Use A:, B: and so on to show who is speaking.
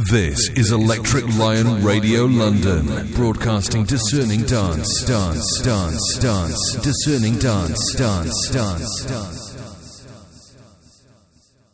A: This is Electric Lion Radio London, broadcasting discerning dance, discerning dance.